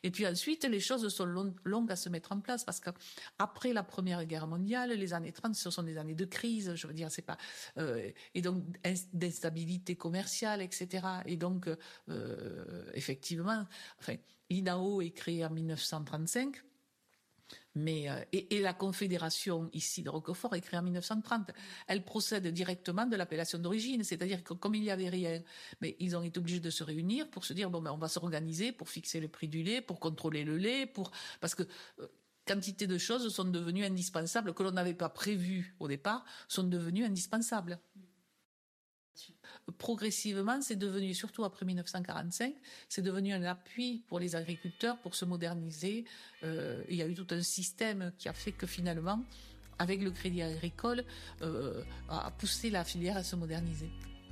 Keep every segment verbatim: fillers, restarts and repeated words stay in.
Et puis ensuite, les choses sont long, longues à se mettre en place, parce qu'après la Première Guerre mondiale, les années trente, ce sont des années de crise, je veux dire, c'est pas... Euh, et donc, d'instabilité commerciale, et cetera. Et donc, euh, effectivement, enfin, l'I N A O est créée en mille neuf cent trente-cinq, mais, euh, et, et la Confédération ici de Roquefort est créée en mille neuf cent trente. Elle procède directement de l'appellation d'origine, c'est-à-dire que comme il n'y avait rien, mais ils ont été obligés de se réunir pour se dire bon ben on va s'organiser pour fixer le prix du lait, pour contrôler le lait, pour parce que euh, quantité de choses sont devenues indispensables que l'on n'avait pas prévues au départ, sont devenues indispensables. Progressivement, c'est devenu, surtout après mille neuf cent quarante-cinq, c'est devenu un appui pour les agriculteurs pour se moderniser. Euh, il y a eu tout un système qui a fait que finalement, avec le crédit agricole, euh, a poussé la filière à se moderniser.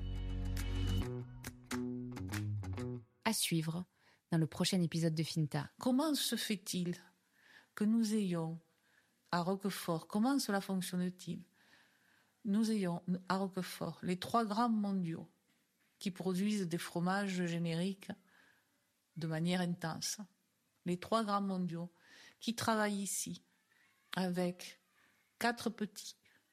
À suivre dans le prochain épisode de Finta. Comment se fait-il que nous ayons à Roquefort, comment cela fonctionne-t-il ? Nous ayons à Roquefort les trois grands mondiaux qui produisent des fromages génériques de manière intense. Les trois grands mondiaux qui travaillent ici avec quatre petits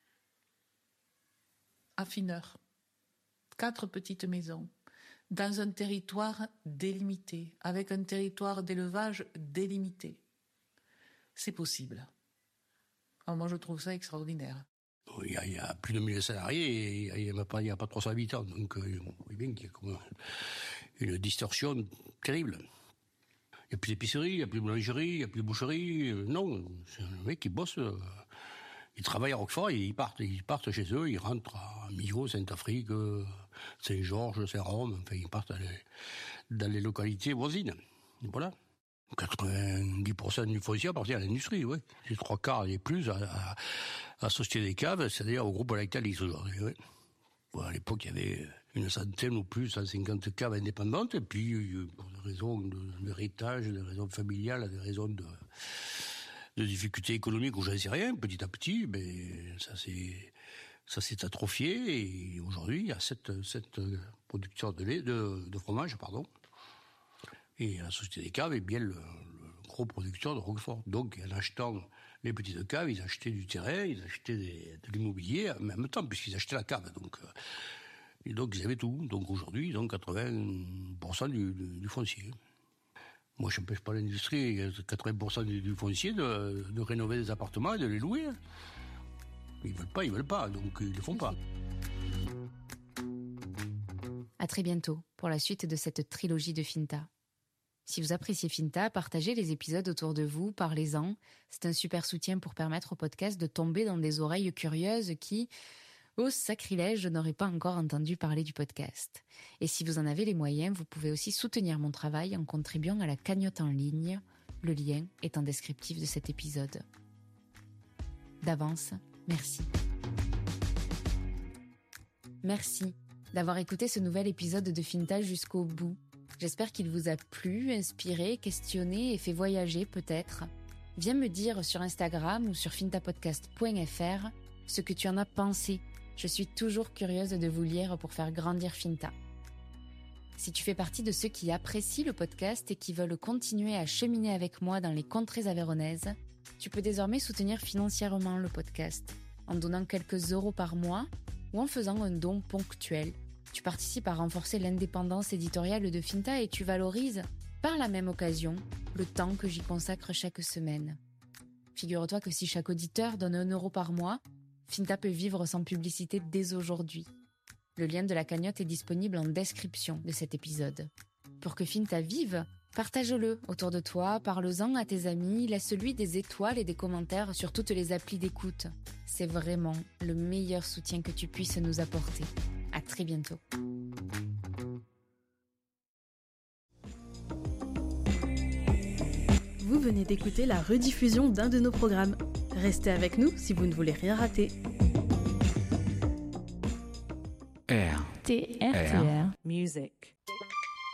affineurs, quatre petites maisons, dans un territoire délimité, avec un territoire d'élevage délimité. C'est possible. Alors moi, je trouve ça extraordinaire. Il y, a, il y a plus de mille salariés et il n'y a pas, il y a pas trois cents habitants. Donc, euh, on voit bien qu'il y a comme une distorsion terrible. Il n'y a plus d'épicerie, il n'y a plus de boulangerie, il n'y a plus de boucherie. Non, c'est un mec qui bosse. Euh, ils travaillent à Roquefort et ils partent, ils partent chez eux, ils rentrent à Millau, Saint-Afrique, Saint-Georges, Saint-Rome. Enfin, ils partent dans les, dans les localités voisines. Et voilà. quatre-vingt-dix pour cent du foncier appartient à l'industrie, oui. Les trois quarts et plus à, à, à la Société des Caves, c'est-à-dire au groupe Lactalis aujourd'hui, oui. Bon, à l'époque, il y avait une centaine ou plus, cent cinquante caves indépendantes, et puis, pour des raisons d'héritage, des raisons familiales, des raisons de, de difficultés économiques, ou j'en sais rien, petit à petit, mais ça s'est, ça s'est atrophié, et aujourd'hui, il y a sept, sept producteurs de lait, de, de fromage, pardon. Et la Société des Caves est bien le, le gros producteur de Roquefort. Donc, en achetant les petites caves, ils achetaient du terrain, ils achetaient des, de l'immobilier en même temps, puisqu'ils achetaient la cave. Donc, euh, et donc ils avaient tout. Donc aujourd'hui, ils ont quatre-vingts pour cent du, du, du foncier. Moi, je n'empêche pas l'industrie, quatre-vingts pour cent du, du foncier, de, de rénover des appartements et de les louer. Ils veulent pas, ils veulent pas, donc ils le font pas. À très bientôt pour la suite de cette trilogie de Finta. Si vous appréciez Finta, partagez les épisodes autour de vous, parlez-en. C'est un super soutien pour permettre au podcast de tomber dans des oreilles curieuses qui, au sacrilège, n'auraient pas encore entendu parler du podcast. Et si vous en avez les moyens, vous pouvez aussi soutenir mon travail en contribuant à la cagnotte en ligne. Le lien est en descriptif de cet épisode. D'avance, merci. Merci d'avoir écouté ce nouvel épisode de Finta jusqu'au bout. J'espère qu'il vous a plu, inspiré, questionné et fait voyager peut-être. Viens me dire sur Instagram ou sur fintapodcast point f r ce que tu en as pensé. Je suis toujours curieuse de vous lire pour faire grandir Finta. Si tu fais partie de ceux qui apprécient le podcast et qui veulent continuer à cheminer avec moi dans les contrées aveyronaises, tu peux désormais soutenir financièrement le podcast en donnant quelques euros par mois ou en faisant un don ponctuel. Tu participes à renforcer l'indépendance éditoriale de Finta et tu valorises, par la même occasion, le temps que j'y consacre chaque semaine. Figure-toi que si chaque auditeur donne un euro par mois, Finta peut vivre sans publicité dès aujourd'hui. Le lien de la cagnotte est disponible en description de cet épisode. Pour que Finta vive, partage-le autour de toi, parle-en à tes amis, laisse-lui des étoiles et des commentaires sur toutes les applis d'écoute. C'est vraiment le meilleur soutien que tu puisses nous apporter. À très bientôt. Vous venez d'écouter la rediffusion d'un de nos programmes. Restez avec nous si vous ne voulez rien rater. R. T R T R. Music.